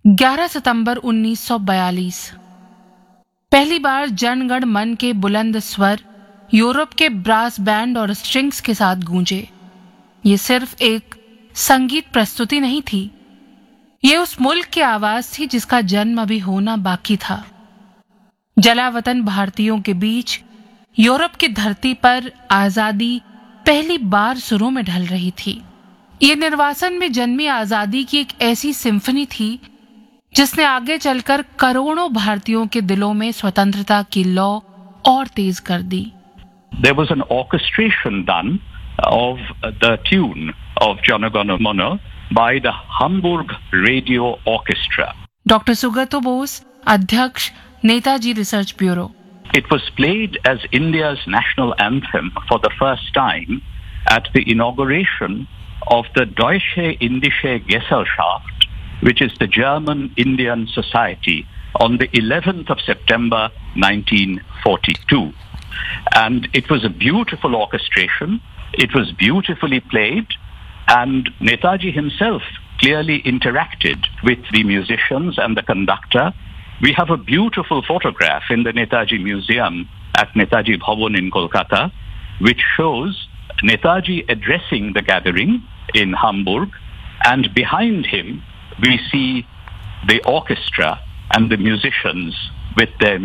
11 सितंबर 1942 पहली बार जन गण मन के बुलंद स्वर यूरोप के ब्रास बैंड और स्ट्रिंग्स के साथ गूंजे। ये सिर्फ एक संगीत प्रस्तुति नहीं थी, ये उस मुल्क की आवाज थी जिसका जन्म अभी होना बाकी था। जलावतन भारतीयों के बीच यूरोप की धरती पर आजादी पहली बार सुरों में ढल रही थी। ये निर्वासन में जन्मी आजादी की एक ऐसी सिम्फनी थी जिसने आगे चलकर करोड़ों भारतीयों के दिलों में स्वतंत्रता की लौ और तेज कर दी। There was an orchestration done of the tune of Jana Gana Mana by the Hamburg Radio Orchestra. Doctor सुगतो Bose, अध्यक्ष, Netaji research bureau. It was played as India's national anthem for the first time at the inauguration of the Deutsche Indische Gesellschaft, which is the German Indian Society, on the 11th of September 1942. And it was a beautiful orchestration. It was beautifully played, and Netaji himself clearly interacted with the musicians and the conductor. We have a beautiful photograph in the Netaji Museum at Netaji Bhavan in Kolkata, which shows Netaji addressing the gathering in Hamburg, and behind him we see the orchestra and the musicians with their